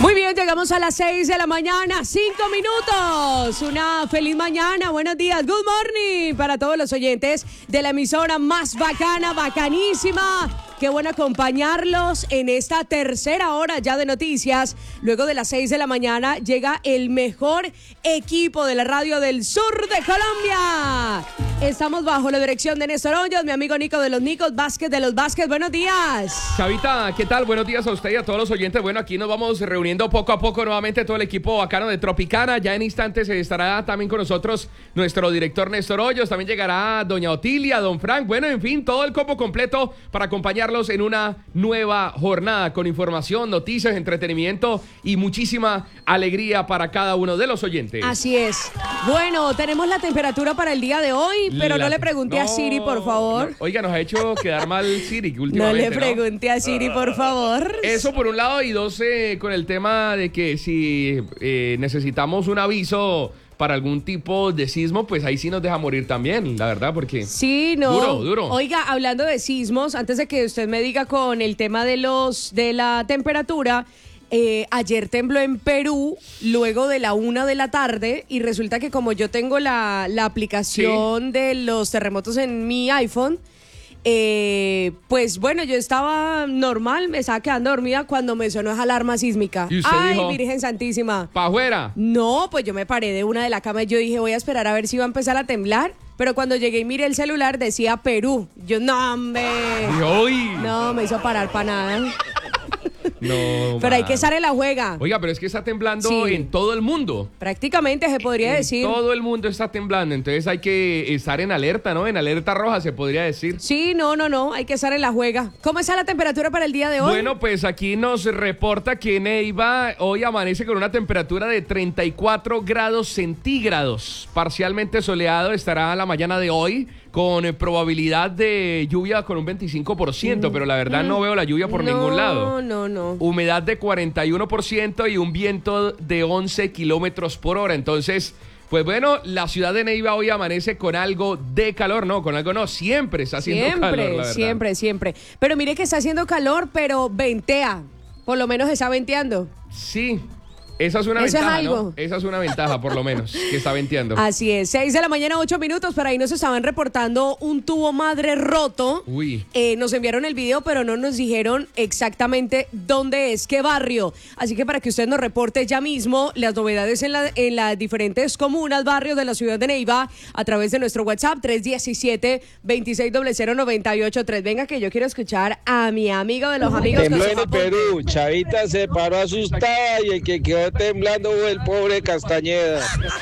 Muy bien, llegamos a las 6 de la mañana, 5 minutos. Una feliz mañana, buenos días, good morning para todos los oyentes de la emisora más bacana, bacanísima. Qué bueno acompañarlos en esta tercera hora ya de noticias. Luego de las 6 de la mañana llega el mejor equipo de la radio del sur de Colombia. Estamos bajo la dirección de Néstor Hoyos, mi amigo Nico de los Nicos, Vázquez de los Vázquez. Buenos días. Chavita, ¿qué tal? Buenos días a usted y a todos los oyentes. Bueno, aquí nos vamos reuniendo poco a poco nuevamente todo el equipo bacano de Tropicana. Ya en instantes estará también con nosotros nuestro director Néstor Hoyos. También llegará doña Otilia, don Frank. Bueno, en fin, todo el combo completo para acompañarlos en una nueva jornada con información, noticias, entretenimiento y muchísima alegría para cada uno de los oyentes. Así es. Bueno, tenemos la temperatura para el día de hoy, pero no le pregunté a Siri, por favor. No, oiga, nos ha hecho quedar mal Siri últimamente. No le pregunté a Siri, por favor. Eso por un lado, y dos, con el tema de que si necesitamos un aviso para algún tipo de sismo, pues ahí sí nos deja morir también, la verdad, porque sí, no. Duro. Oiga, hablando de sismos, antes de que usted me diga con el tema de la temperatura, ayer tembló en Perú luego de la 1 de la tarde y resulta que como yo tengo la aplicación de los terremotos en mi iPhone, pues bueno, yo estaba normal, me estaba quedando dormida cuando me sonó esa alarma sísmica. ¿Y usted Ay, dijo, Virgen Santísima, pa' afuera? No, pues yo me paré de una de la cama y yo dije, voy a esperar a ver si va a empezar a temblar. Pero cuando llegué y miré el celular decía Perú. Yo, no, hombre. No, me hizo parar para nada. No, pero hay que estar en la juega. Oiga, pero es que está temblando en todo el mundo. Prácticamente se podría decir. Todo el mundo está temblando, entonces hay que estar en alerta, ¿no? En alerta roja se podría decir. Sí, no, hay que estar en la juega. ¿Cómo está la temperatura para el día de hoy? Bueno, pues aquí nos reporta que Neiva hoy amanece con una temperatura de 34 grados centígrados. Parcialmente soleado estará la mañana de hoy, con probabilidad de lluvia con un 25%, pero la verdad no veo la lluvia por ningún lado. No. Humedad de 41% y un viento de 11 kilómetros por hora. Entonces, pues bueno, la ciudad de Neiva hoy amanece con algo de calor, siempre está haciendo calor, la verdad. Siempre. Pero mire que está haciendo calor, pero ventea. Por lo menos está venteando. Sí. Esa es una ventaja, ¿no? Esa es una ventaja, por lo menos, que está venteando. Así es, 6 de la mañana, 8 minutos. Por ahí nos estaban reportando un tubo madre roto. Uy. Nos enviaron el video, pero no nos dijeron exactamente dónde es, qué barrio. Así que para que usted nos reporte ya mismo las novedades en las diferentes comunas, barrios de la ciudad de Neiva, a través de nuestro WhatsApp, 317-2600-983. Venga, que yo quiero escuchar a mi amigo de los amigos. Tembló en el Perú, Chavita se paró asustada y el que quedó temblando fue el pobre Castañeda.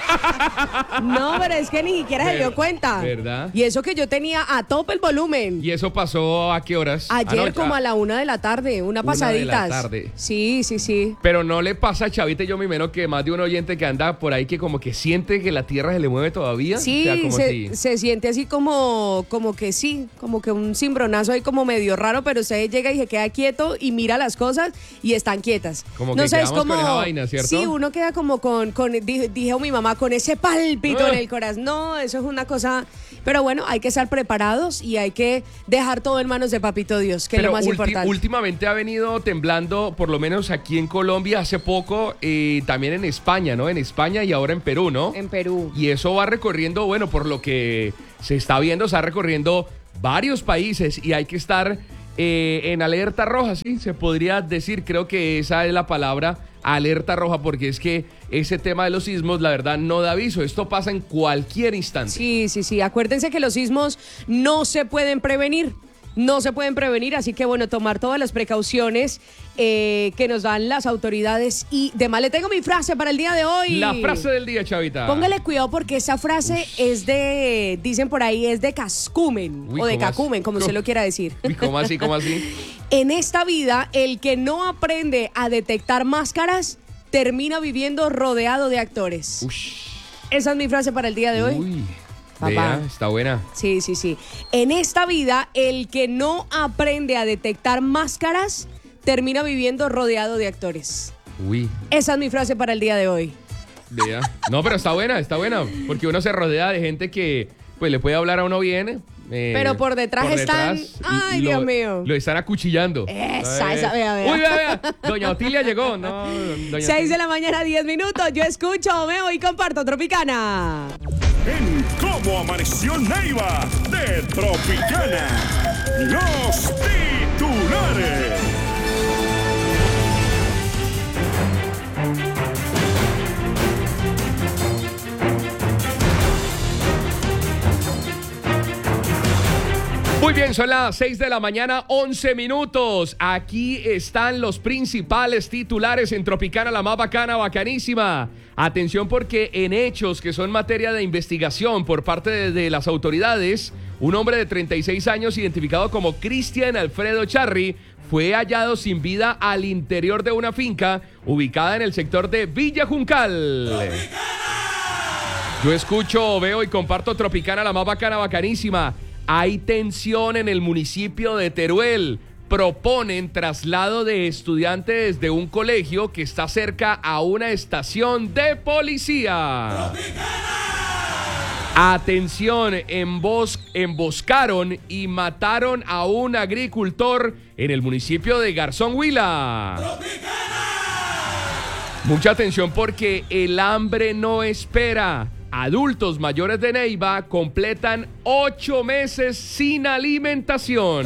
No, pero es que ni siquiera se dio cuenta. ¿Verdad? Y eso que yo tenía a tope el volumen. ¿Y eso pasó a qué horas? Ayer como a la 1 de la tarde, una pasaditas. 1 de la tarde. Sí. Pero no le pasa a Chavita, yo me imagino que más de un oyente que anda por ahí que como que siente que la tierra se le mueve todavía. Sí, o sea, como se siente así como que sí, como que un cimbronazo ahí como medio raro, pero usted llega y se queda quieto y mira las cosas y están quietas. Como que no sé, es como con esa vaina, ¿cierto? Sí, uno queda como dijo mi mamá, con ese pálpito en el corazón. No, eso es una cosa. Pero bueno, hay que estar preparados y hay que dejar todo en manos de Papito Dios, que es lo más importante. Últimamente ha venido temblando, por lo menos aquí en Colombia, hace poco, también en España, ¿no? En España y ahora en Perú, ¿no? En Perú. Y eso va recorriendo, bueno, por lo que se está viendo, se va recorriendo varios países y hay que estar en alerta roja, sí, se podría decir. Creo que esa es la palabra, alerta roja, porque es que ese tema de los sismos, la verdad, no da aviso. Esto pasa en cualquier instante. Sí. Acuérdense que los sismos no se pueden prevenir. Así que bueno, tomar todas las precauciones que nos dan las autoridades y demás. Le tengo mi frase para el día de hoy. La frase del día, Chavita. Póngale cuidado porque esa frase dicen por ahí, es de Cascumen. O de Cacumen, como usted lo quiera decir. Uy, ¿cómo así? En esta vida, el que no aprende a detectar máscaras termina viviendo rodeado de actores. Ush. Esa es mi frase para el día de hoy. Uy. Papá. Vea, está buena. Sí. En esta vida, el que no aprende a detectar máscaras termina viviendo rodeado de actores. Uy. Esa es mi frase para el día de hoy. Vea. No, pero está buena, porque uno se rodea de gente que pues le puede hablar a uno bien, Pero por detrás están... Ay, Dios mío. Lo están acuchillando. Esa, vea. Uy, vea. Doña Otilia llegó. No, 6 de la mañana, 10 minutos. Yo escucho, veo y comparto Tropicana. En Cómo Amaneció Neiva de Tropicana. Los titulares. Muy bien, son las 6 de la mañana, 11 minutos. Aquí están los principales titulares en Tropicana, la más bacana, bacanísima. Atención porque en hechos que son materia de investigación por parte de las autoridades, un hombre de 36 años identificado como Cristian Alfredo Charri fue hallado sin vida al interior de una finca ubicada en el sector de Villa Juncal. ¡Tropicana! Yo escucho, veo y comparto Tropicana, la más bacana, bacanísima. Hay tensión en el municipio de Teruel. Proponen traslado de estudiantes de un colegio que está cerca a una estación de policía. Atención, emboscaron y mataron a un agricultor en el municipio de Garzón Huila. Mucha atención porque el hambre no espera. Adultos mayores de Neiva completan 8 meses sin alimentación.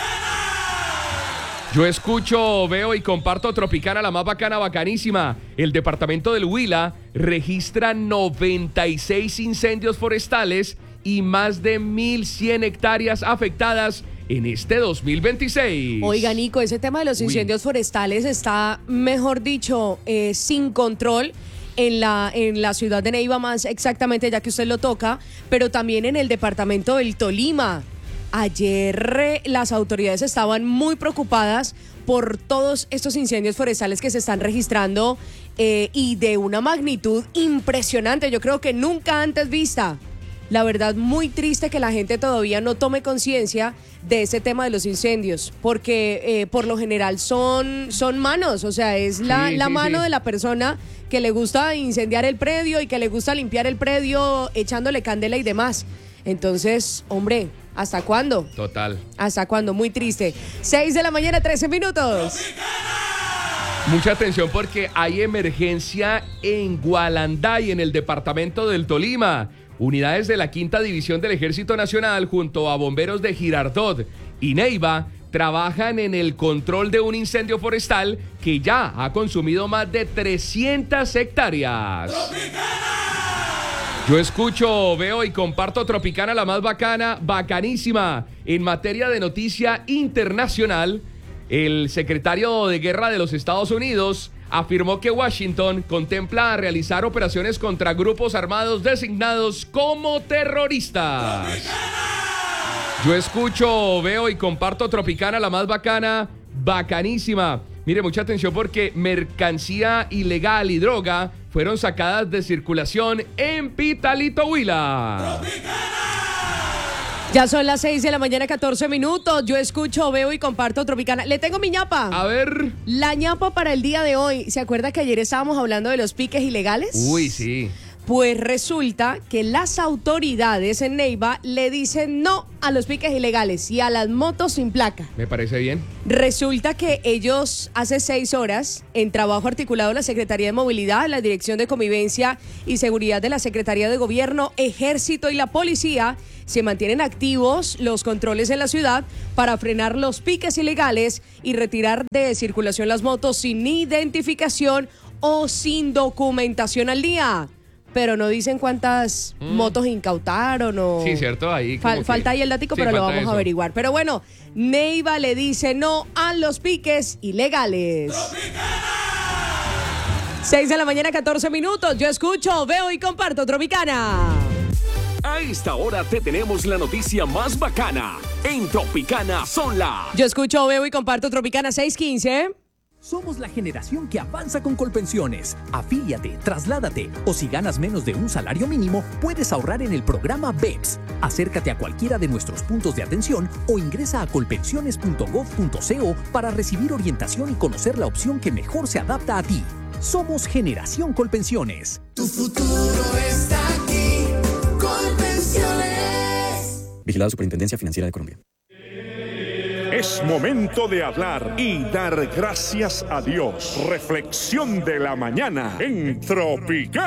Yo escucho, veo y comparto Tropicana, la más bacana, bacanísima. El departamento del Huila registra 96 incendios forestales y más de 1.100 hectáreas afectadas en este 2026. Oiga, Nico, ese tema de los incendios forestales está, mejor dicho, sin control. En la ciudad de Neiva, más exactamente, ya que usted lo toca, pero también en el departamento del Tolima. Ayer las autoridades estaban muy preocupadas por todos estos incendios forestales que se están registrando y de una magnitud impresionante, yo creo que nunca antes vista. La verdad, muy triste que la gente todavía no tome conciencia de ese tema de los incendios, porque por lo general son manos, o sea, es la mano de la persona que le gusta incendiar el predio y que le gusta limpiar el predio echándole candela y demás. Entonces, hombre, ¿hasta cuándo? Total. ¿Hasta cuándo? Muy triste. 6 de la mañana, 13 minutos. Mucha atención porque hay emergencia en Gualanday, en el departamento del Tolima. Unidades de la 5ª División del Ejército Nacional junto a bomberos de Girardot y Neiva trabajan en el control de un incendio forestal que ya ha consumido más de 300 hectáreas. Yo escucho, veo y comparto Tropicana, la más bacana, bacanísima. En materia de noticia internacional, el secretario de Guerra de los Estados Unidos afirmó que Washington contempla realizar operaciones contra grupos armados designados como terroristas. Yo escucho, veo y comparto Tropicana, la más bacana, bacanísima. Mire, mucha atención porque mercancía ilegal y droga fueron sacadas de circulación en Pitalito, Huila. Ya son las 6 de la mañana, 14 minutos. Yo escucho, veo y comparto Tropicana. Le tengo mi ñapa. A ver. La ñapa para el día de hoy. ¿Se acuerda que ayer estábamos hablando de los piques ilegales? Uy, sí. Pues resulta que las autoridades en Neiva le dicen no a los piques ilegales y a las motos sin placa. Me parece bien. Resulta que ellos hace 6 horas, en trabajo articulado de la Secretaría de Movilidad, la Dirección de Convivencia y Seguridad de la Secretaría de Gobierno, Ejército y la Policía, se mantienen activos los controles en la ciudad para frenar los piques ilegales y retirar de circulación las motos sin identificación o sin documentación al día. Pero no dicen cuántas motos incautaron o... Sí, cierto, ahí falta ahí el dático, sí, pero lo vamos a averiguar. Pero bueno, Neiva le dice no a los piques ilegales. ¡Tropicana! 6 de la mañana, 14 minutos. Yo escucho, veo y comparto Tropicana. A esta hora te tenemos la noticia más bacana. En Tropicana son las... Yo escucho, veo y comparto Tropicana 6:15. Somos la generación que avanza con Colpensiones. Afíliate, trasládate o si ganas menos de un salario mínimo, puedes ahorrar en el programa BEPS. Acércate a cualquiera de nuestros puntos de atención o ingresa a colpensiones.gov.co para recibir orientación y conocer la opción que mejor se adapta a ti. Somos Generación Colpensiones. Tu futuro está aquí, Colpensiones. Vigilado Superintendencia Financiera de Colombia. Es momento de hablar y dar gracias a Dios. Reflexión de la mañana en Tropical.